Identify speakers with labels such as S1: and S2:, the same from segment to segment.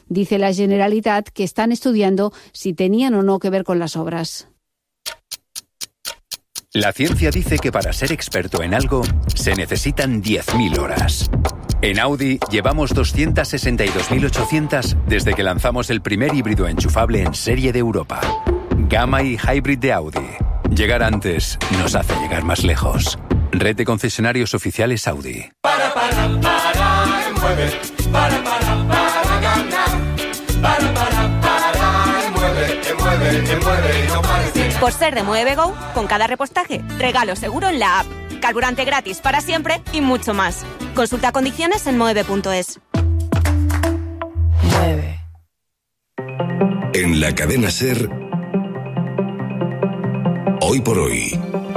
S1: Dice la Generalitat que están estudiando si tenían o no que ver con las obras.
S2: La ciencia dice que para ser experto en algo se necesitan 10.000 horas. En Audi llevamos 262.800 desde que lanzamos el primer híbrido enchufable en serie de Europa. Gamma y Hybrid de Audi. Llegar antes nos hace llegar más lejos. Red de concesionarios oficiales Audi.
S3: Mueve, y no parece.
S4: Por ser de Mueve Go, con cada repostaje, regalo seguro en la app. Carburante gratis para siempre y mucho más. Consulta condiciones en moeve.es.
S5: Mueve.
S6: En la cadena SER, Hoy por Hoy,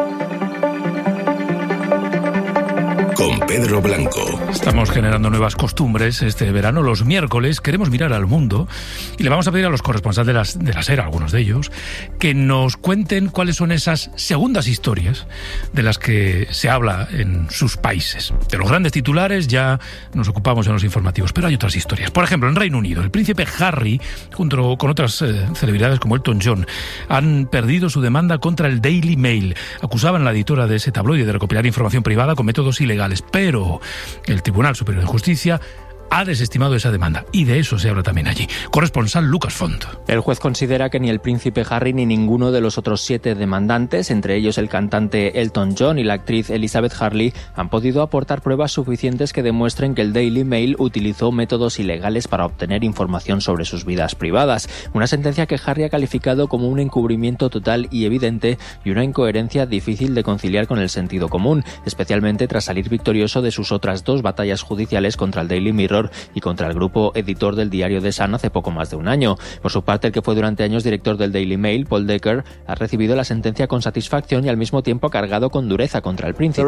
S6: con Pedro Blanco.
S7: Estamos generando nuevas costumbres este verano. Los miércoles queremos mirar al mundo y le vamos a pedir a los corresponsales de la SER, algunos de ellos, que nos cuenten cuáles son esas segundas historias de las que se habla en sus países. De los grandes titulares ya nos ocupamos en los informativos, pero hay otras historias. Por ejemplo, en Reino Unido, el príncipe Harry, junto con otras celebridades como Elton John, han perdido su demanda contra el Daily Mail. Acusaban a la editora de ese tabloide de recopilar información privada con métodos ilegales. Pero el Tribunal Superior de Justicia ha desestimado esa demanda y de eso se habla también allí. Corresponsal Lucas Font.
S8: El juez considera que ni el príncipe Harry ni ninguno de los otros 7 demandantes, entre ellos el cantante Elton John y la actriz Elizabeth Hurley, han podido aportar pruebas suficientes que demuestren que el Daily Mail utilizó métodos ilegales para obtener información sobre sus vidas privadas. Una sentencia que Harry ha calificado como un encubrimiento total y evidente y una incoherencia difícil de conciliar con el sentido común, especialmente tras salir victorioso de sus otras 2 batallas judiciales contra el Daily Mirror y contra el grupo editor del diario The Sun hace poco más de un año. Por su parte, el que fue durante años director del Daily Mail, Paul Decker, ha recibido la sentencia con satisfacción y al mismo tiempo ha cargado con dureza contra el príncipe.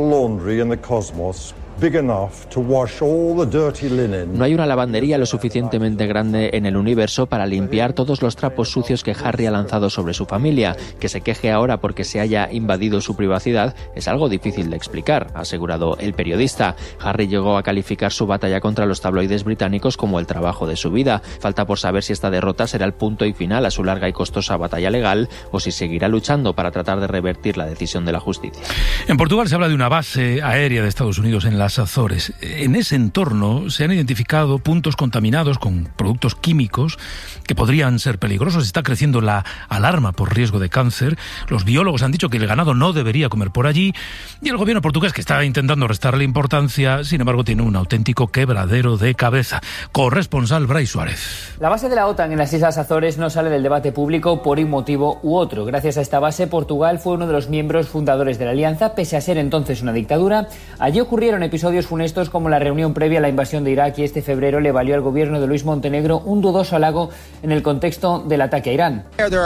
S8: No hay una lavandería lo suficientemente grande en el universo para limpiar todos los trapos sucios que Harry ha lanzado sobre su familia. Que se queje ahora porque se haya invadido su privacidad es algo difícil de explicar, ha asegurado el periodista. Harry llegó a calificar su batalla contra los tabloides británicos como el trabajo de su vida. Falta por saber si esta derrota será el punto y final a su larga y costosa batalla legal o si seguirá luchando para tratar de revertir la decisión de la justicia.
S7: En Portugal se habla de una base aérea de Estados Unidos en las Azores. En ese entorno se han identificado puntos contaminados con productos químicos que podrían ser peligrosos. Está creciendo la alarma por riesgo de cáncer. Los biólogos han dicho que el ganado no debería comer por allí y el gobierno portugués, que está intentando restarle importancia, sin embargo tiene un auténtico quebradero de cabeza. Corresponsal Bray Suárez.
S9: La base de la OTAN en las Islas Azores no sale del debate público por un motivo u otro. Gracias a esta base, Portugal fue uno de los miembros fundadores de la alianza, pese a ser entonces una dictadura. Allí ocurrieron episodios funestos como la reunión previa a la invasión de Irak y este febrero le valió al gobierno de Luis Montenegro un dudoso halago en el contexto del ataque a Irán.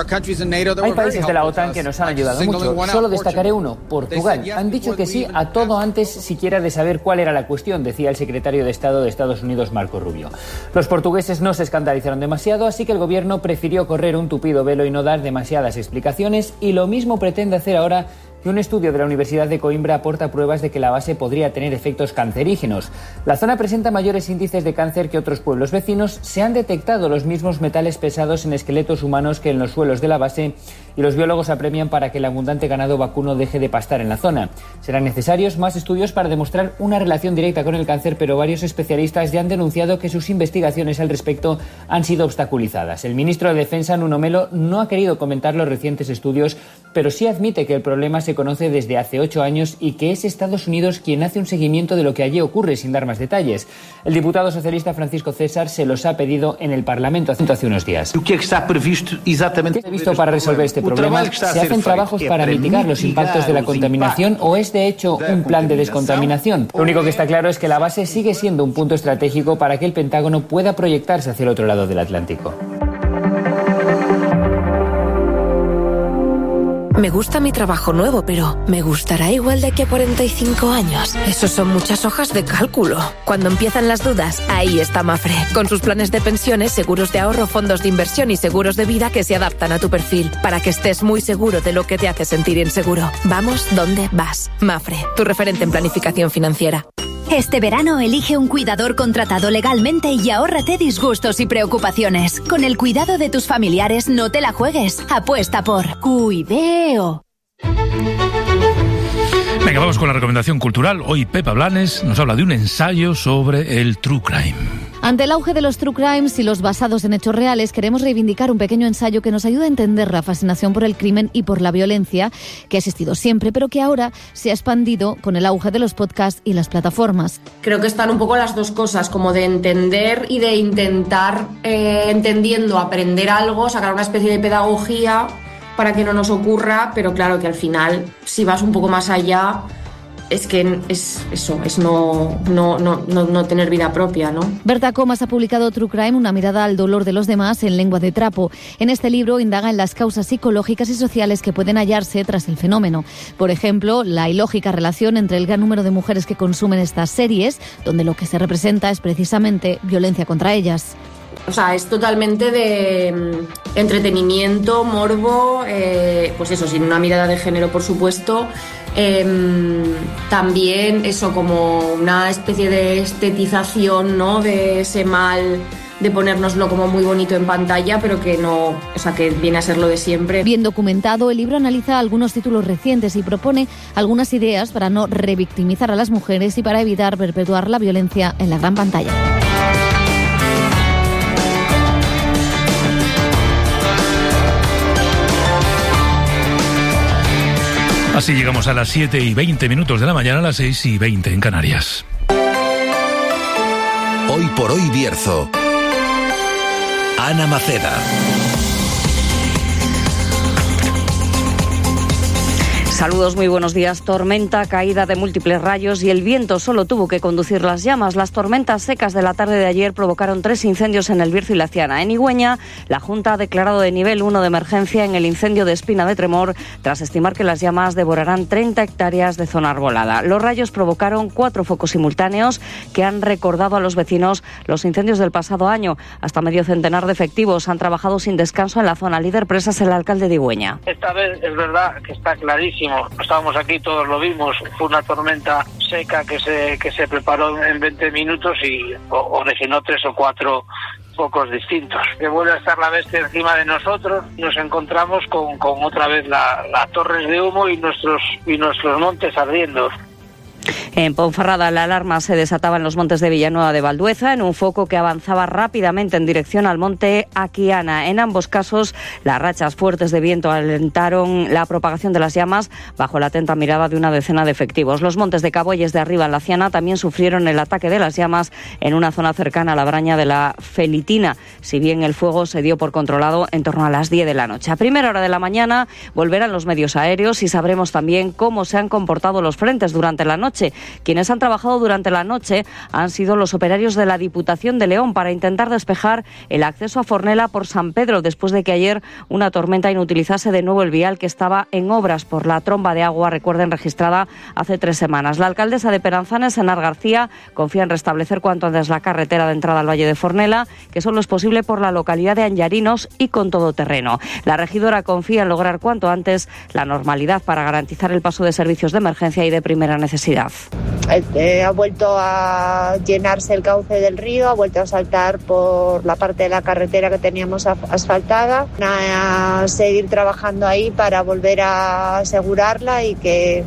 S9: Hay países de la OTAN que nos han ayudado mucho. Solo destacaré uno, Portugal. Han dicho que sí a todo antes siquiera de saber cuál era la cuestión, decía el secretario de Estado de Estados Unidos, Marco Rubio. Los portugueses no se escandalizaron demasiado, así que el gobierno prefirió correr un tupido velo y no dar demasiadas explicaciones, y lo mismo pretende hacer ahora que un estudio de la Universidad de Coimbra aporta pruebas de que la base podría tener efectos cancerígenos. La zona presenta mayores índices de cáncer que otros pueblos vecinos. Se han detectado los mismos metales pesados en esqueletos humanos que en los suelos de la base y los biólogos apremian para que el abundante ganado vacuno deje de pastar en la zona. Serán necesarios más estudios para demostrar una relación directa con el cáncer, pero varios especialistas ya han denunciado que sus investigaciones al respecto han sido obstaculizadas. El ministro de Defensa, Nuno Melo, no ha querido comentar los recientes estudios, pero sí admite que el problema se conoce desde hace 8 años y que es Estados Unidos quien hace un seguimiento de lo que allí ocurre sin dar más detalles. El diputado socialista Francisco César se los ha pedido en el Parlamento hace unos días.
S10: ¿Qué está previsto exactamente?
S9: ¿Qué está previsto para resolver este problema? ¿Se hacen trabajos para mitigar los impactos de la contaminación o es de hecho un plan de descontaminación? Lo único que está claro es que la base sigue siendo un punto estratégico para que el Pentágono pueda proyectarse hacia el otro lado del Atlántico.
S5: Me gusta mi trabajo nuevo, pero ¿me gustará igual de aquí a 45 años? Eso son muchas hojas de cálculo. Cuando empiezan las dudas, ahí está Mafre. Con sus planes de pensiones, seguros de ahorro, fondos de inversión y seguros de vida que se adaptan a tu perfil, para que estés muy seguro de lo que te hace sentir inseguro. Vamos donde vas. Mafre, tu referente en planificación financiera.
S3: Este verano elige un cuidador contratado legalmente y ahórrate disgustos y preocupaciones. Con el cuidado de tus familiares no te la juegues. Apuesta por Cuideo.
S7: Venga, vamos con la recomendación cultural. Hoy Pepa Blanes nos habla de un ensayo sobre el true crime.
S1: Ante el auge de los true crimes y los basados en hechos reales, queremos reivindicar un pequeño ensayo que nos ayuda a entender la fascinación por el crimen y por la violencia que ha existido siempre, pero que ahora se ha expandido con el auge de los podcasts y las plataformas.
S11: Creo que están un poco las dos cosas, como de entender y de intentar, entendiendo, aprender algo, sacar una especie de pedagogía para que no nos ocurra, pero claro que al final, si vas un poco más allá, es que es eso, es no tener vida propia, ¿no?
S1: Berta Comas ha publicado True Crime, una mirada al dolor de los demás en lengua de trapo. En este libro indaga en las causas psicológicas y sociales que pueden hallarse tras el fenómeno. Por ejemplo, la ilógica relación entre el gran número de mujeres que consumen estas series, donde lo que se representa es precisamente violencia contra ellas.
S11: O sea, es totalmente de entretenimiento, morbo, pues eso, sin una mirada de género, por supuesto. También eso, como una especie de estetización, ¿no?, de ese mal, de ponérnoslo como muy bonito en pantalla, pero que no, o sea, que viene a ser lo de siempre.
S1: Bien documentado, el libro analiza algunos títulos recientes y propone algunas ideas para no revictimizar a las mujeres y para evitar perpetuar la violencia en la gran pantalla.
S7: Así llegamos a las 7:20 de la mañana, a las 6:20 en Canarias.
S6: Hoy por hoy Bierzo. Ana Maceda.
S12: Saludos, muy buenos días. Tormenta, caída de múltiples rayos y el viento solo tuvo que conducir las llamas. Las tormentas secas de la tarde de ayer provocaron 3 incendios en el Bierzo y la Ciana. En Igüeña, la Junta ha declarado de nivel 1 de emergencia en el incendio de Espina de Tremor, tras estimar que las llamas devorarán 30 hectáreas de zona arbolada. Los rayos provocaron 4 focos simultáneos que han recordado a los vecinos los incendios del pasado año. Hasta medio centenar de efectivos han trabajado sin descanso en la zona. Líder Presas, el alcalde de Igüeña.
S13: Esta vez es verdad que está clarísimo. Estábamos aquí, todos lo vimos. Fue una tormenta seca que se preparó en 20 minutos y originó 3 o 4 focos distintos. Que vuelve a estar la bestia encima de nosotros. Nos encontramos con otra vez la torres de humo y nuestros montes ardiendo.
S12: En Ponferrada, la alarma se desataba en los montes de Villanueva de Valdueza, en un foco que avanzaba rápidamente en dirección al monte Aquiana. En ambos casos, las rachas fuertes de viento alentaron la propagación de las llamas bajo la atenta mirada de una decena de efectivos. Los montes de Caboyes de Arriba en la Ciana también sufrieron el ataque de las llamas en una zona cercana a la braña de la Felitina, si bien el fuego se dio por controlado en torno a las 10 de la noche. A primera hora de la mañana volverán los medios aéreos y sabremos también cómo se han comportado los frentes durante la noche. Quienes han trabajado durante la noche han sido los operarios de la Diputación de León para intentar despejar el acceso a Fornela por San Pedro, después de que ayer una tormenta inutilizase de nuevo el vial que estaba en obras por la tromba de agua, recuerden, registrada hace 3 semanas. La alcaldesa de Peranzanes, Enar García, confía en restablecer cuanto antes la carretera de entrada al Valle de Fornela, que solo es posible por la localidad de Anllarinos y con todoterreno. La regidora confía en lograr cuanto antes la normalidad para garantizar el paso de servicios de emergencia y de primera necesidad.
S14: Ha vuelto a llenarse el cauce del río, ha vuelto a saltar por la parte de la carretera que teníamos asfaltada. A seguir trabajando ahí para volver a asegurarla y que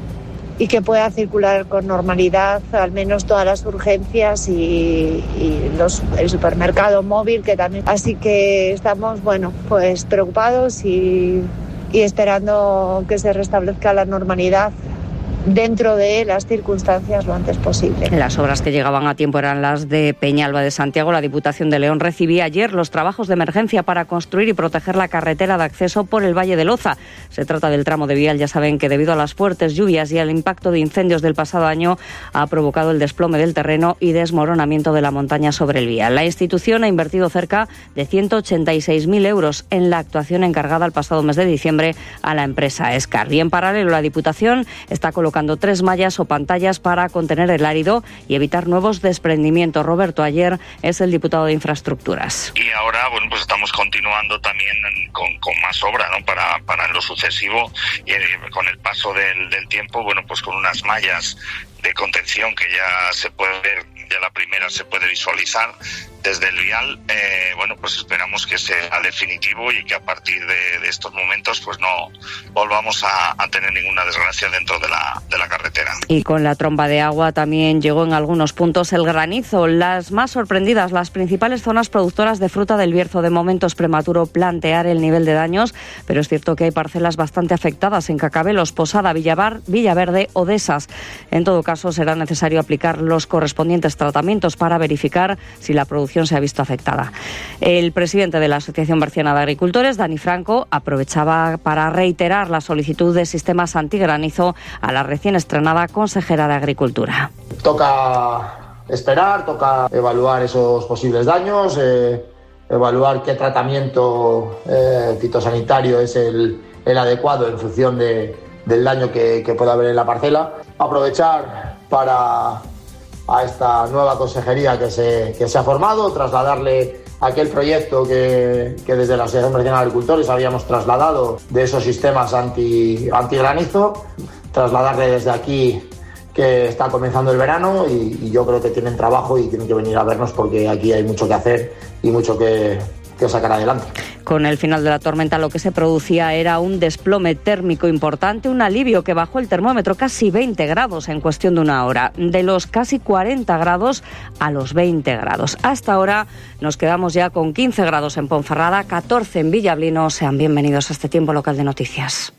S14: pueda circular con normalidad, al menos todas las urgencias y el supermercado móvil que también. Así que estamos, pues preocupados y esperando que se restablezca la normalidad dentro de las circunstancias lo antes posible.
S12: Las obras que llegaban a tiempo eran las de Peñalba de Santiago. La Diputación de León recibía ayer los trabajos de emergencia para construir y proteger la carretera de acceso por el Valle de Loza. Se trata del tramo de vial, ya saben que debido a las fuertes lluvias y al impacto de incendios del pasado año ha provocado el desplome del terreno y desmoronamiento de la montaña sobre el vial. La institución ha invertido cerca de 186.000 euros en la actuación encargada el pasado mes de diciembre a la empresa Escar. Y en paralelo, la Diputación está colocando 3 mallas o pantallas para contener el árido y evitar nuevos desprendimientos. Roberto Ayer es el diputado de Infraestructuras.
S15: Y ahora, bueno, pues estamos continuando también con más obra, ¿no? Para lo sucesivo y con el paso del tiempo, bueno, pues con unas mallas de contención que ya se puede ver, ya la primera se puede visualizar desde el vial. Bueno, pues esperamos que sea definitivo y que a partir de estos momentos pues no volvamos a tener ninguna desgracia dentro de la carretera.
S12: Y con la tromba de agua también llegó en algunos puntos el granizo. Las más sorprendidas, las principales zonas productoras de fruta del Bierzo. De momento es prematuro plantear el nivel de daños, pero es cierto que hay parcelas bastante afectadas en Cacabelos, Posada, Villaverde o Dehesas. En todo caso, será necesario aplicar los correspondientes tratamientos para verificar si la producción se ha visto afectada. El presidente de la Asociación Berciana de Agricultores, Dani Franco, aprovechaba para reiterar la solicitud de sistemas antigranizo a la recién estrenada consejera de Agricultura.
S16: Toca esperar, toca evaluar esos posibles daños, evaluar qué tratamiento fitosanitario es el adecuado en función del daño que pueda haber en la parcela. Aprovechar para a esta nueva consejería que se ha formado, trasladarle aquel proyecto que desde la Asociación Berciana de Agricultores habíamos trasladado de esos sistemas antigranizo, trasladarle desde aquí que está comenzando el verano y yo creo que tienen trabajo y tienen que venir a vernos porque aquí hay mucho que hacer y mucho que sacar adelante.
S12: Con el final de la tormenta lo que se producía era un desplome térmico importante, un alivio que bajó el termómetro casi 20 grados en cuestión de una hora, de los casi 40 grados a los 20 grados. Hasta ahora nos quedamos ya con 15 grados en Ponferrada, 14 en Villablino. Sean bienvenidos a este tiempo local de noticias.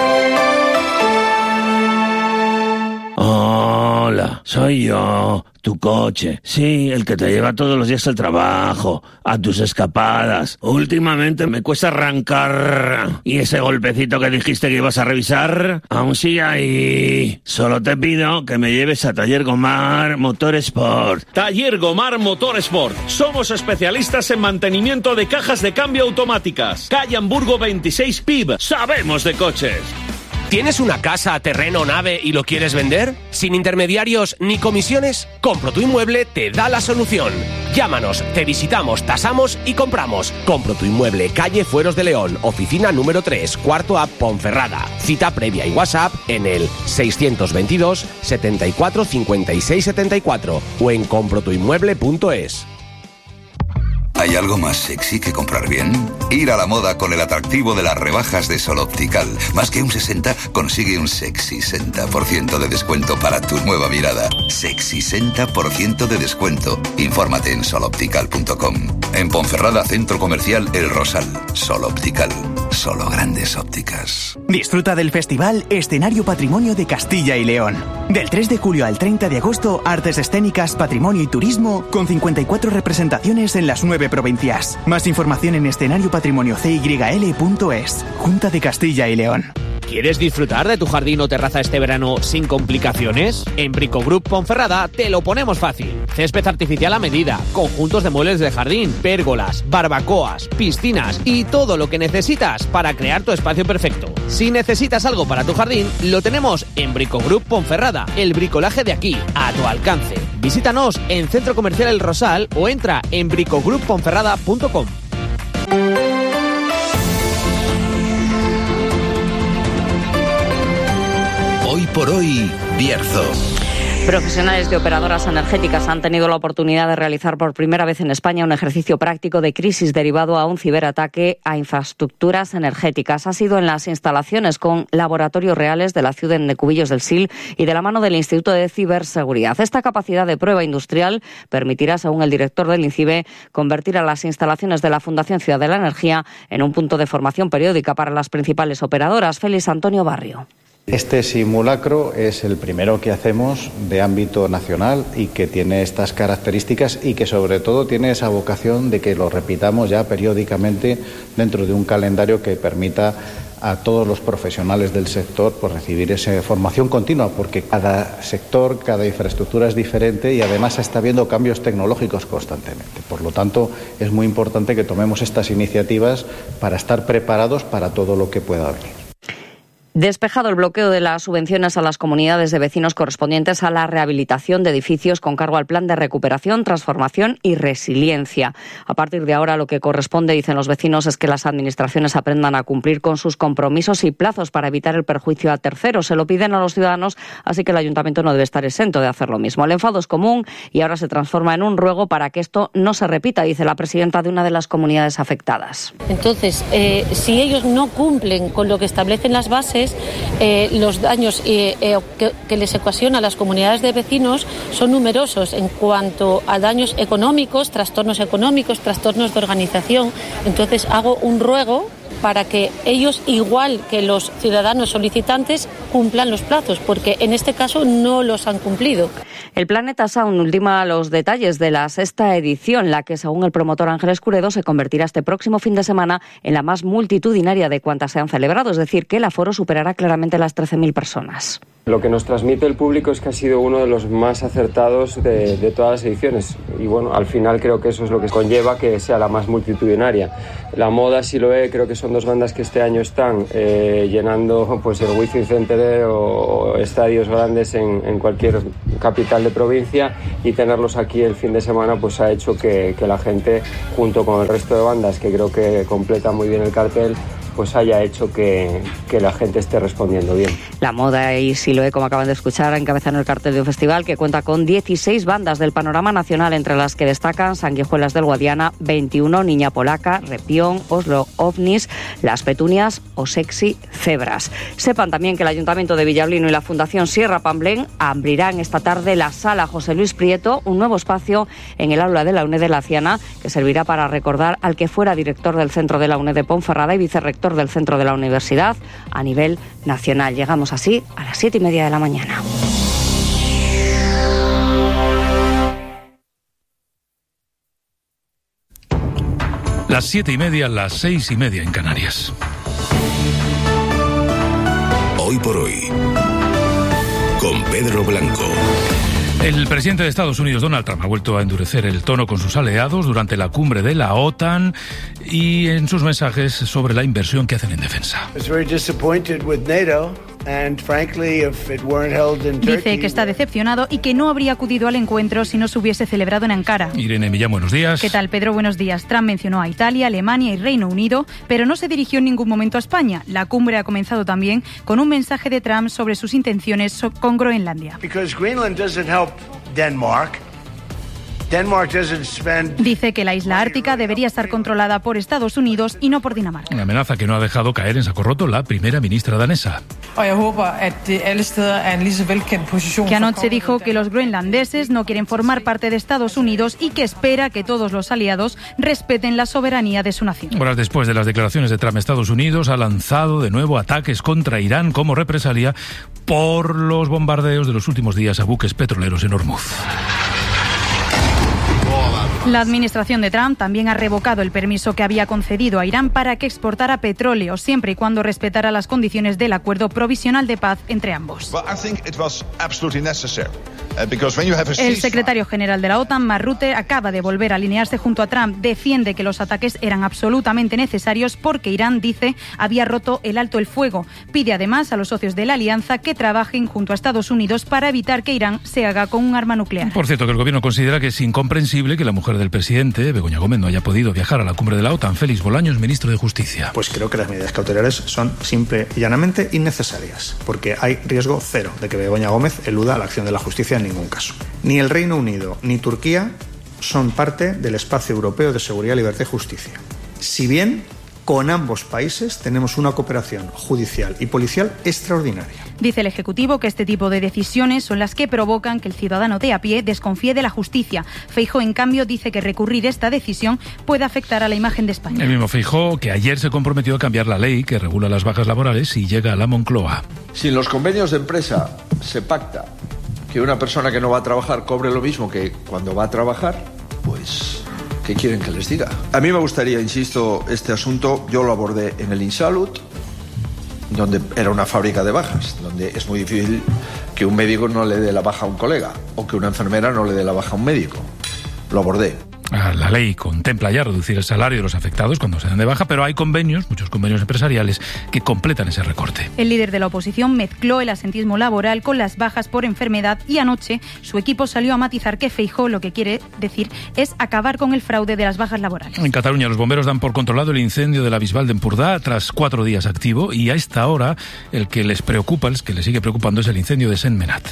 S17: Hola, soy yo, tu coche. Sí, el que te lleva todos los días al trabajo, a tus escapadas. Últimamente me cuesta arrancar. ¿Y ese golpecito que dijiste que ibas a revisar? Aún sigue ahí. Solo te pido que me lleves a Taller Gomar Motorsport.
S18: Taller Gomar Motorsport. Somos especialistas en mantenimiento de cajas de cambio automáticas. Calle Hamburgo 26 PIB. Sabemos de coches.
S19: ¿Tienes una casa, terreno, nave y lo quieres vender? ¿Sin intermediarios ni comisiones? Compro tu Inmueble te da la solución. Llámanos, te visitamos, tasamos y compramos. Compro tu Inmueble, calle Fueros de León, oficina número 3, cuarto A, Ponferrada. Cita previa y WhatsApp en el 622 74 56 74 o en comprotuinmueble.es.
S6: ¿Hay algo más sexy que comprar bien? Ir a la moda con el atractivo de las rebajas de Sol Optical. Más que un 60, consigue un sexy 60% de descuento para tu nueva mirada. Sexy 60% de descuento. Infórmate en soloptical.com. En Ponferrada, Centro Comercial El Rosal. Sol Optical. Solo grandes ópticas.
S20: Disfruta del festival Escenario Patrimonio de Castilla y León. Del 3 de julio al 30 de agosto, artes escénicas, patrimonio y turismo, con 54 representaciones en las 9 provincias. Más información en escenariopatrimoniocyl.es. Junta de Castilla y León.
S21: ¿Quieres disfrutar de tu jardín o terraza este verano sin complicaciones? En Bricogroup Ponferrada te lo ponemos fácil. Césped artificial a medida, conjuntos de muebles de jardín, pérgolas, barbacoas, piscinas y todo lo que necesitas para crear tu espacio perfecto. Si necesitas algo para tu jardín, lo tenemos en Bricogroup Ponferrada, el bricolaje de aquí, a tu alcance. Visítanos en Centro Comercial El Rosal o entra en bricogrouponferrada.com.
S6: Hoy por hoy, Bierzo.
S12: Profesionales de operadoras energéticas han tenido la oportunidad de realizar por primera vez en España un ejercicio práctico de crisis derivado a un ciberataque a infraestructuras energéticas. Ha sido en las instalaciones con laboratorios reales de la ciudad de Cubillos del Sil y de la mano del Instituto de Ciberseguridad. Esta capacidad de prueba industrial permitirá, según el director del INCIBE, convertir a las instalaciones de la Fundación Ciudad de la Energía en un punto de formación periódica para las principales operadoras. Félix Antonio Barrio.
S22: Este simulacro es el primero que hacemos de ámbito nacional y que tiene estas características y que sobre todo tiene esa vocación de que lo repitamos ya periódicamente dentro de un calendario que permita a todos los profesionales del sector pues recibir esa formación continua, porque cada sector, cada infraestructura es diferente y además está habiendo cambios tecnológicos constantemente. Por lo tanto, es muy importante que tomemos estas iniciativas para estar preparados para todo lo que pueda venir.
S12: Despejado el bloqueo de las subvenciones a las comunidades de vecinos correspondientes a la rehabilitación de edificios con cargo al plan de recuperación, transformación y resiliencia. A partir de ahora, lo que corresponde, dicen los vecinos, es que las administraciones aprendan a cumplir con sus compromisos y plazos para evitar el perjuicio a terceros. Se lo piden a los ciudadanos, así que el ayuntamiento no debe estar exento de hacer lo mismo. El enfado es común y ahora se transforma en un ruego para que esto no se repita, dice la presidenta de una de las comunidades afectadas.
S2: Entonces, si ellos no cumplen con lo que establecen las bases, los daños que les ocasiona a las comunidades de vecinos son numerosos en cuanto a daños económicos, trastornos de organización. Entonces hago un ruego para que ellos, igual que los ciudadanos solicitantes, cumplan los plazos, porque en este caso no los han cumplido.
S12: El Planeta Sound ultima los detalles de la 6ª edición, la que, según el promotor Ángel Escuredo, se convertirá este próximo fin de semana en la más multitudinaria de cuantas se han celebrado, es decir, que el aforo superará claramente las 13.000 personas.
S4: Lo que nos transmite el público es que ha sido uno de los más acertados de todas las ediciones y bueno, al final creo que eso es lo que conlleva que sea la más multitudinaria. La Moda, Siloé, creo que son dos bandas que este año están llenando pues el Wizzing Center o estadios grandes en cualquier capital de provincia, y tenerlos aquí el fin de semana pues ha hecho que la gente, junto con el resto de bandas que creo que completan muy bien el cartel, pues haya hecho que la gente esté respondiendo bien.
S12: La Moda y Siloé, como acaban de escuchar, encabezan el cartel de un festival que cuenta con 16 bandas del panorama nacional, entre las que destacan Sanguijuelas del Guadiana, 21, Niña Polaca, Repión, Oslo Ovnis, Las Petunias o Sexy Cebras. Sepan también que el Ayuntamiento de Villablino y la Fundación Sierra Pamblén abrirán esta tarde la Sala José Luis Prieto, un nuevo espacio en el aula de la UNED de Laciana, que servirá para recordar al que fuera director del Centro de la UNED de Ponferrada y vicerrector del Centro de la Universidad a nivel nacional. Llegamos así a las 7:30 de la mañana.
S7: Las 7:30, las 6:30 en Canarias.
S23: Hoy por hoy, con Pedro Blanco.
S7: El presidente de Estados Unidos, Donald Trump, ha vuelto a endurecer el tono con sus aliados durante la cumbre de la OTAN y en sus mensajes sobre la inversión que hacen en defensa.
S24: Dice que está decepcionado y que no habría acudido al encuentro si no se hubiese celebrado en Ankara.
S7: Irene Millán, buenos días.
S24: ¿Qué tal, Pedro? Buenos días. Trump mencionó a Italia, Alemania y Reino Unido, pero no se dirigió en ningún momento a España. La cumbre ha comenzado también con un mensaje de Trump sobre sus intenciones con Groenlandia. Dice que la isla ártica debería estar controlada por Estados Unidos y no por Dinamarca.
S7: Una amenaza que no ha dejado caer en saco roto la primera ministra danesa.
S24: Que anoche dijo que los groenlandeses no quieren formar parte de Estados Unidos y que espera que todos los aliados respeten la soberanía de su nación.
S7: Horas después de las declaraciones de Trump, Estados Unidos ha lanzado de nuevo ataques contra Irán como represalia por los bombardeos de los últimos días a buques petroleros en Hormuz.
S24: La administración de Trump también ha revocado el permiso que había concedido a Irán para que exportara petróleo, siempre y cuando respetara las condiciones del acuerdo provisional de paz entre ambos. El secretario general de la OTAN, Mark Rutte, acaba de volver a alinearse junto a Trump. Defiende que los ataques eran absolutamente necesarios porque Irán, dice, había roto el alto el fuego. Pide además a los socios de la alianza que trabajen junto a Estados Unidos para evitar que Irán se haga con un arma nuclear.
S7: Por cierto, que el gobierno considera que es incomprensible que la mujer del presidente, Begoña Gómez, no haya podido viajar a la cumbre de la OTAN. Félix Bolaños, ministro de Justicia.
S25: Pues creo que las medidas cautelares son simple y llanamente innecesarias, porque hay riesgo cero de que Begoña Gómez eluda la acción de la justicia en ningún caso. Ni el Reino Unido ni Turquía son parte del espacio europeo de seguridad, libertad y justicia. Si bien con ambos países tenemos una cooperación judicial y policial extraordinaria.
S24: Dice el Ejecutivo que este tipo de decisiones son las que provocan que el ciudadano de a pie desconfíe de la justicia. Feijóo, en cambio, dice que recurrir esta decisión puede afectar a la imagen de España.
S7: El mismo Feijóo, que ayer se comprometió a cambiar la ley que regula las bajas laborales si llega a la Moncloa.
S26: Si en los convenios de empresa se pacta que una persona que no va a trabajar cobre lo mismo que cuando va a trabajar, pues ¿qué quieren que les diga? A mí me gustaría, insisto, este asunto yo lo abordé en el Insalud, donde era una fábrica de bajas, donde es muy difícil que un médico no le dé la baja a un colega o que una enfermera no le dé la baja a un médico. Lo abordé.
S7: La ley contempla ya reducir el salario de los afectados cuando se dan de baja, pero hay convenios, muchos convenios empresariales, que completan ese recorte.
S24: El líder de la oposición mezcló el asentismo laboral con las bajas por enfermedad y anoche su equipo salió a matizar que Feijóo lo que quiere decir es acabar con el fraude de las bajas laborales.
S7: En Cataluña los bomberos dan por controlado el incendio de la Bisbal de Empordà tras 4 días activo, y a esta hora el que les preocupa, el que les sigue preocupando, es el incendio de Sentmenat,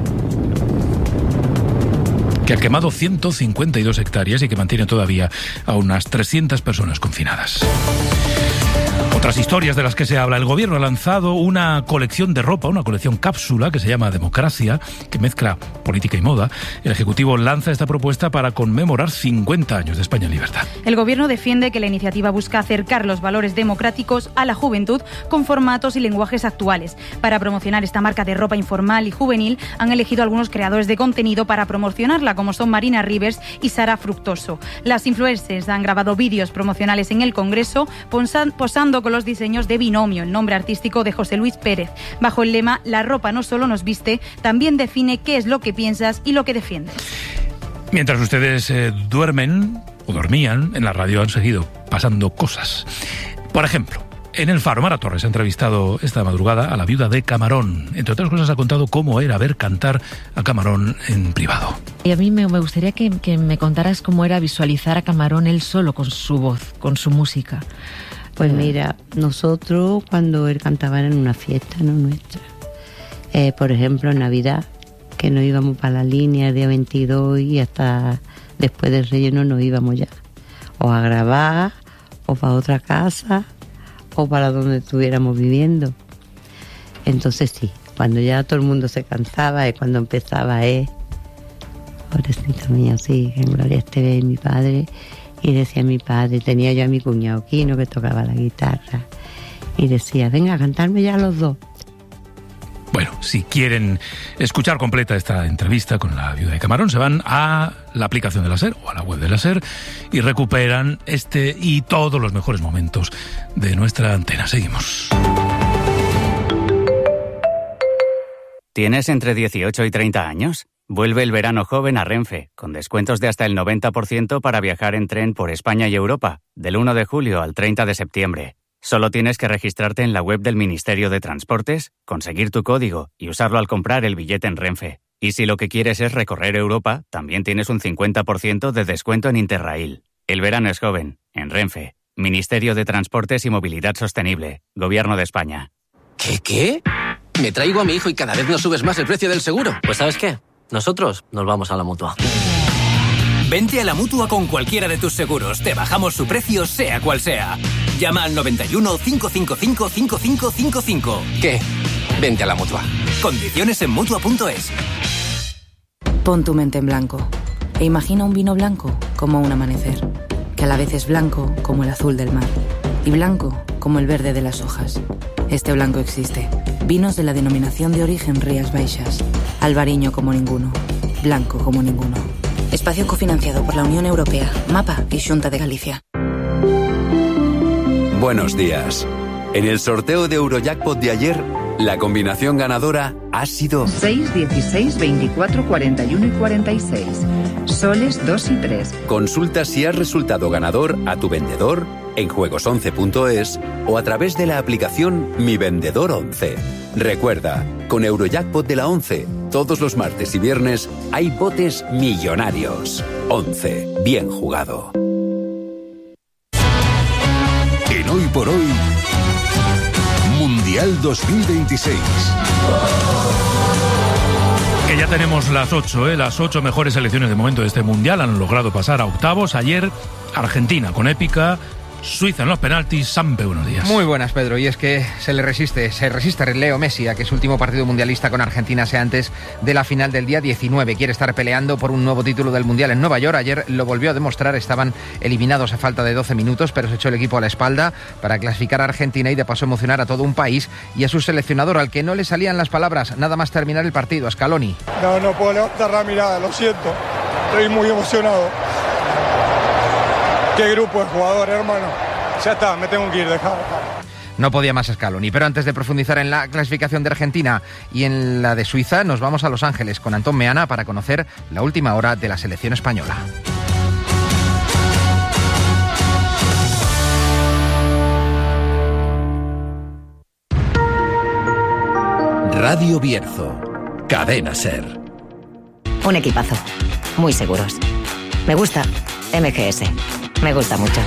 S7: que ha quemado 152 hectáreas y que mantiene todavía a unas 300 personas confinadas. Otras historias de las que se habla. El gobierno ha lanzado una colección de ropa, una colección cápsula que se llama Democracia, que mezcla política y moda. El Ejecutivo lanza esta propuesta para conmemorar 50 años de España en libertad.
S24: El gobierno defiende que la iniciativa busca acercar los valores democráticos a la juventud con formatos y lenguajes actuales. Para promocionar esta marca de ropa informal y juvenil han elegido algunos creadores de contenido para promocionarla, como son Marina Rivers y Sara Fructoso. Las influencers han grabado vídeos promocionales en el Congreso posando con los diseños de Binomio, el nombre artístico de José Luis Pérez. Bajo el lema "La ropa no solo nos viste, también define qué es lo que piensas y lo que defiendes".
S7: Mientras ustedes duermen o dormían, en la radio han seguido pasando cosas. Por ejemplo, en El Faro, Mara Torres ha entrevistado esta madrugada a la viuda de Camarón. Entre otras cosas ha contado cómo era ver cantar a Camarón en privado.
S3: Y a mí me gustaría que me contaras cómo era visualizar a Camarón él solo, con su voz, con su música.
S5: Pues mira, nosotros cuando él cantaba en una fiesta, no nuestra. Por ejemplo, en Navidad, que nos íbamos para la línea el día 22 y hasta después del relleno nos íbamos ya. O a grabar, o para otra casa, o para donde estuviéramos viviendo. Entonces sí, cuando ya todo el mundo se cansaba es cuando empezaba pobrecita mía, sí, en Gloria esté mi padre. Y decía mi padre, tenía yo a mi cuñado Quino que tocaba la guitarra, y decía, venga, a cantarme ya los dos.
S7: Bueno, si quieren escuchar completa esta entrevista con la viuda de Camarón, se van a la aplicación de la SER o a la web de la SER y recuperan este y todos los mejores momentos de nuestra antena. Seguimos.
S8: ¿Tienes entre 18 y 30 años? Vuelve el verano joven a Renfe, con descuentos de hasta el 90% para viajar en tren por España y Europa, del 1 de julio al 30 de septiembre. Solo tienes que registrarte en la web del Ministerio de Transportes, conseguir tu código y usarlo al comprar el billete en Renfe. Y si lo que quieres es recorrer Europa, también tienes un 50% de descuento en Interrail. El verano es joven, en Renfe. Ministerio de Transportes y Movilidad Sostenible, Gobierno de España.
S9: ¿Qué? Me traigo a mi hijo y cada vez nos subes más el precio del seguro.
S10: Pues ¿sabes qué? Nosotros nos vamos a la Mutua.
S11: Vente a la Mutua con cualquiera de tus seguros. Te bajamos su precio, sea cual sea. Llama al 91 555 5555.
S9: ¿Qué? Vente a la Mutua.
S11: Condiciones en Mutua.es.
S27: Pon tu mente en blanco e imagina un vino blanco como un amanecer, que a la vez es blanco como el azul del mar y blanco como el verde de las hojas. Este blanco existe. Vinos de la denominación de origen Rías Baixas. Albariño como ninguno. Blanco como ninguno. Espacio cofinanciado por la Unión Europea, MAPA y Xunta de Galicia.
S28: Buenos días. En el sorteo de Eurojackpot de ayer, la combinación ganadora ha sido
S29: 6, 16, 24, 41 y 46. Soles 2 y 3.
S28: Consulta si has resultado ganador a tu vendedor en juegos11.es o a través de la aplicación Mi Vendedor 11. Recuerda, con Eurojackpot de la 11, todos los martes y viernes hay botes millonarios. 11. Bien jugado.
S23: En Hoy por Hoy, Mundial 2026.
S7: Que ya tenemos las 8, las 8 mejores selecciones de momento de este Mundial han logrado pasar a octavos. Ayer, Argentina con épica, Suiza en los penaltis. Sampe, buenos días.
S30: Muy buenas, Pedro. Y es que se resiste Leo Messi a que su último partido mundialista con Argentina sea antes de la final del día 19. Quiere estar peleando por un nuevo título del Mundial en Nueva York. Ayer lo volvió a demostrar. Estaban eliminados a falta de 12 minutos, pero se echó el equipo a la espalda para clasificar a Argentina y de paso emocionar a todo un país y a su seleccionador, al que no le salían las palabras nada más terminar el partido, a Scaloni.
S31: No puedo levantar la mirada, lo siento. Estoy muy emocionado. Qué grupo de jugadores, hermano. Ya está, me tengo que ir, dejar.
S30: No podía más Scaloni, pero antes de profundizar en la clasificación de Argentina y en la de Suiza, nos vamos a Los Ángeles con Antón Meana para conocer la última hora de la selección española.
S23: Radio Bierzo. Cadena SER.
S1: Un equipazo. Muy seguros. Me gusta. MGS. Me gusta mucho.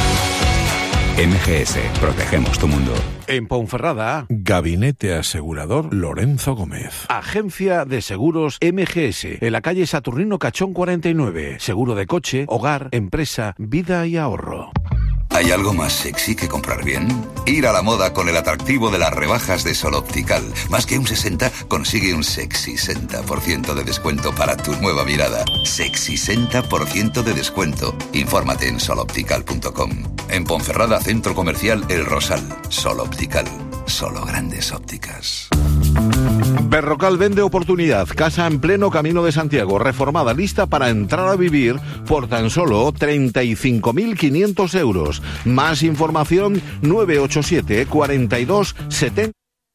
S23: MGS. Protegemos tu mundo.
S6: En Ponferrada,
S13: Gabinete Asegurador Lorenzo Gómez.
S6: Agencia de Seguros MGS. En la calle Saturnino Cachón 49. Seguro de coche, hogar, empresa, vida y ahorro.
S14: ¿Hay algo más sexy que comprar bien? Ir a la moda con el atractivo de las rebajas de Sol Optical. Más que un 60, consigue un sexy 60% de descuento para tu nueva mirada. Sexy 60% de descuento. Infórmate en soloptical.com. En Ponferrada, Centro Comercial El Rosal. Sol Optical. Solo grandes ópticas.
S6: Berrocal vende oportunidad. Casa en pleno Camino de Santiago. Reformada, lista para entrar a vivir por tan solo 35.500 euros. Más información 987 42 70.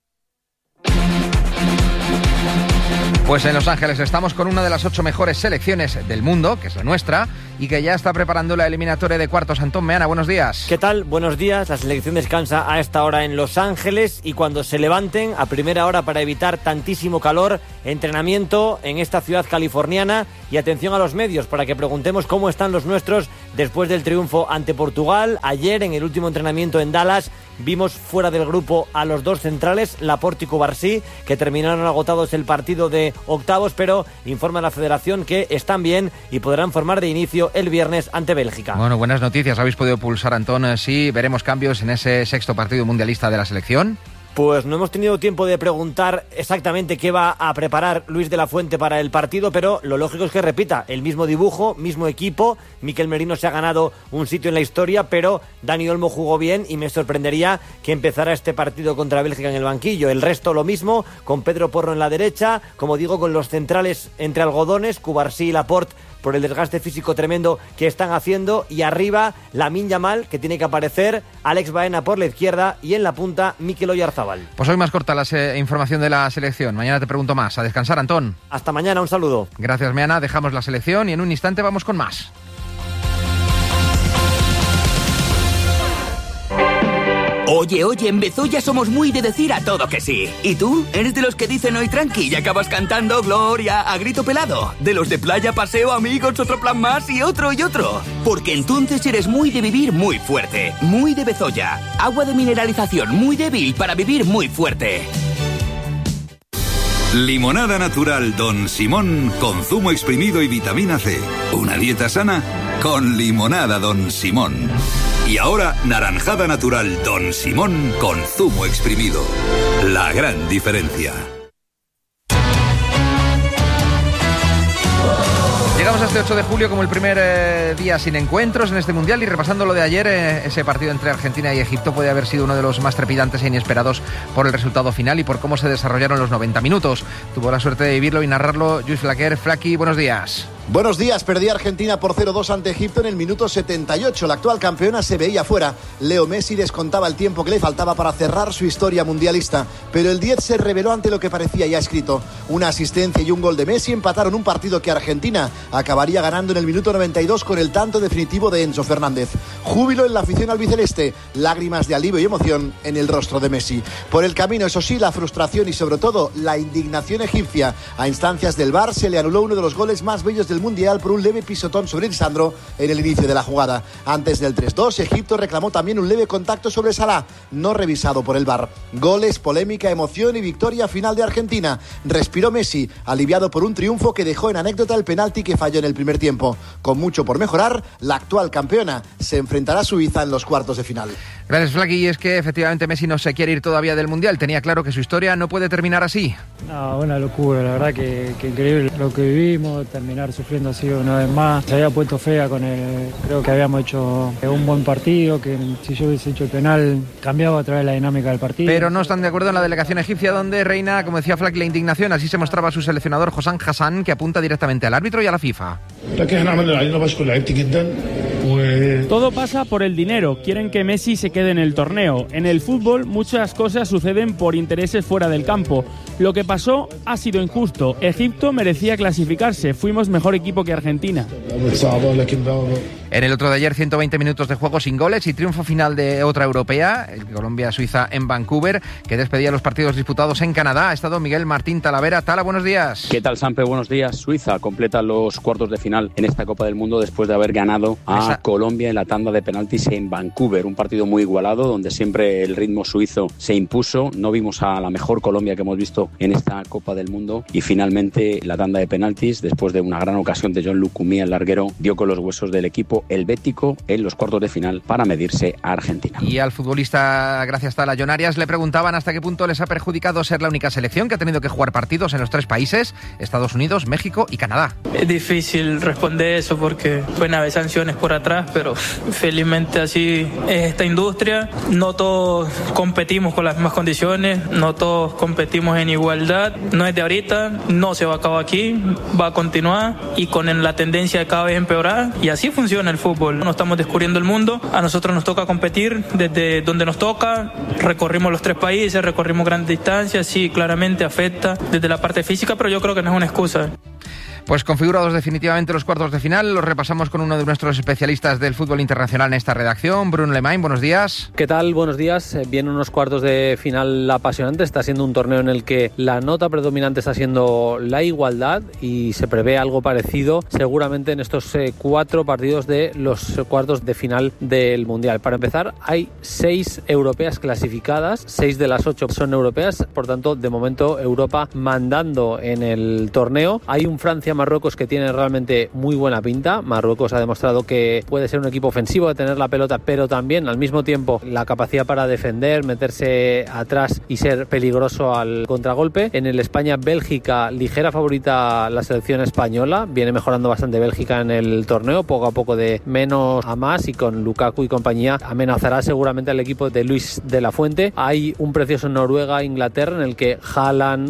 S30: Pues en Los Ángeles estamos con una de las 8 mejores selecciones del mundo, que es la nuestra, y que ya está preparando la eliminatoria de cuartos. Antón Meana, buenos días.
S15: ¿Qué tal? Buenos días. La selección descansa a esta hora en Los Ángeles y cuando se levanten a primera hora para evitar tantísimo calor, entrenamiento en esta ciudad californiana y atención a los medios para que preguntemos cómo están los nuestros después del triunfo ante Portugal. Ayer en el último entrenamiento en Dallas vimos fuera del grupo a los dos centrales, Laporte y Cubarsí, que terminaron agotados el partido de octavos, pero informa la federación que están bien y podrán formar de inicio el viernes ante Bélgica.
S30: Bueno, buenas noticias. ¿Habéis podido pulsar, Antón? Sí, veremos cambios en ese sexto partido mundialista de la selección.
S15: Pues no hemos tenido tiempo de preguntar exactamente qué va a preparar Luis de la Fuente para el partido, pero lo lógico es que repita el mismo dibujo, mismo equipo. Mikel Merino se ha ganado un sitio en la historia, pero Dani Olmo jugó bien y me sorprendería que empezara este partido contra Bélgica en el banquillo. El resto lo mismo, con Pedro Porro en la derecha, como digo, con los centrales entre algodones, Cubarsí y Laporte, por el desgaste físico tremendo que están haciendo, y arriba Lamine Yamal, que tiene que aparecer, Alex Baena por la izquierda y en la punta Mikel Oyarzabal.
S30: Pues hoy más corta la información de la selección. Mañana te pregunto más. A descansar, Antón.
S15: Hasta mañana, un saludo.
S30: Gracias, Meana. Dejamos la selección y en un instante vamos con más.
S16: Oye, en Bezoya somos muy de decir a todo que sí. ¿Y tú? ¿Eres de los que dicen hoy tranqui y acabas cantando Gloria a grito pelado? ¿De los de playa, paseo, amigos, otro plan más y otro y otro? Porque entonces eres muy de vivir muy fuerte. Muy de Bezoya. Agua de mineralización muy débil para vivir muy fuerte.
S14: Limonada natural Don Simón con zumo exprimido y vitamina C. Una dieta sana con limonada Don Simón. Y ahora, naranjada natural Don Simón con zumo exprimido. La gran diferencia.
S30: Llegamos a este 8 de julio como el primer día sin encuentros en este Mundial, y repasando lo de ayer, ese partido entre Argentina y Egipto puede haber sido uno de los más trepidantes e inesperados por el resultado final y por cómo se desarrollaron los 90 minutos. Tuvo la suerte de vivirlo y narrarlo Lluís Flaquer. Flaqui, buenos días.
S17: Buenos días. Perdía Argentina por 0-2 ante Egipto en el minuto 78. La actual campeona se veía fuera. Leo Messi descontaba el tiempo que le faltaba para cerrar su historia mundialista, pero el 10 se reveló ante lo que parecía ya escrito. Una asistencia y un gol de Messi empataron un partido que Argentina acabaría ganando en el minuto 92 con el tanto definitivo de Enzo Fernández. Júbilo en la afición albiceleste, lágrimas de alivio y emoción en el rostro de Messi. Por el camino, eso sí, la frustración y sobre todo la indignación egipcia. A instancias del VAR se le anuló uno de los goles más bellos del Mundial por un leve pisotón sobre Lisandro en el inicio de la jugada. Antes del 3-2, Egipto reclamó también un leve contacto sobre Salah, no revisado por el VAR. Goles, polémica, emoción y victoria final de Argentina. Respiró Messi, aliviado por un triunfo que dejó en anécdota el penalti que falló en el primer tiempo. Con mucho por mejorar, la actual campeona se enfrentará a Suiza en los cuartos de final.
S30: Gracias, Flaqui. Y es que efectivamente Messi no se quiere ir todavía del Mundial. Tenía claro que su historia no puede terminar así.
S18: No, una locura, la verdad que increíble lo que vivimos, terminar sufriendo así una vez más. Se había puesto fea con creo que habíamos hecho un buen partido, que si yo hubiese hecho el penal cambiaba otra vez la dinámica del partido.
S30: Pero no están de acuerdo en la delegación egipcia, donde reina, como decía Flaqui, la indignación. Así se mostraba su seleccionador Hossam Hassan, que apunta directamente al árbitro y a la FIFA.
S19: Todo pasa por el dinero. Quieren que Messi se quede en el torneo. En el fútbol muchas cosas suceden por intereses fuera del campo. Lo que pasó ha sido injusto. Egipto merecía clasificarse. Fuimos mejor equipo que Argentina.
S30: En el otro de ayer, 120 minutos de juego sin goles y triunfo final de otra europea, el Colombia-Suiza en Vancouver, que despedía los partidos disputados en Canadá. Ha estado Miguel Martín Talavera. Tala, buenos días.
S2: ¿Qué tal, Sampe? Buenos días. Suiza completa los cuartos de final en esta Copa del Mundo después de haber ganado a Colombia en la tanda de penaltis en Vancouver. Un partido muy igualado donde siempre el ritmo suizo se impuso. No vimos a la mejor Colombia que hemos visto en esta Copa del Mundo y finalmente la tanda de penaltis, después de una gran ocasión de John Lucumí, el larguero, dio con los huesos del equipo helvético en los cuartos de final para medirse a Argentina.
S30: Y al futbolista, gracias Tala, John Arias, le preguntaban hasta qué punto les ha perjudicado ser la única selección que ha tenido que jugar partidos en los 3 países, Estados Unidos, México y Canadá.
S3: Es difícil responder eso porque pueden haber sanciones por atrás, pero felizmente así es esta industria. No todos competimos con las mismas condiciones, no todos competimos en igualdad. No es de ahorita, no se va a acabar aquí, va a continuar y con la tendencia de cada vez empeorar. Y así funciona el fútbol. No estamos descubriendo el mundo, a nosotros nos toca competir desde donde nos toca. Recorrimos los 3 países, recorrimos grandes distancias, sí, claramente afecta desde la parte física, pero yo creo que no es una excusa.
S30: Pues configurados definitivamente los cuartos de final, los repasamos con uno de nuestros especialistas del fútbol internacional en esta redacción, Bruno Lemain. Buenos días.
S4: ¿Qué tal? Buenos días. Vienen unos cuartos de final apasionantes. Está siendo un torneo en el que la nota predominante está siendo la igualdad y se prevé algo parecido seguramente en estos 4 partidos de los cuartos de final del Mundial. Para empezar, hay 6 europeas clasificadas, 6 de las 8 son europeas, por tanto, de momento Europa mandando en el torneo. Hay un Francia-Marruecos que tiene realmente muy buena pinta. Marruecos ha demostrado que puede ser un equipo ofensivo, de tener la pelota, pero también al mismo tiempo la capacidad para defender, meterse atrás y ser peligroso al contragolpe. En el España-Bélgica, ligera favorita la selección española, viene mejorando bastante Bélgica en el torneo, poco a poco de menos a más, y con Lukaku y compañía amenazará seguramente al equipo de Luis de la Fuente. Hay un precioso Noruega-Inglaterra en el que Haaland,